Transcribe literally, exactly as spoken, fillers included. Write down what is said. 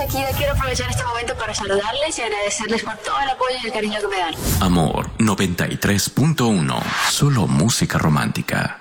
Akida, quiero aprovechar este momento para saludarles y agradecerles por todo el apoyo y el cariño que me dan. Amor noventa y tres punto uno. Solo música romántica.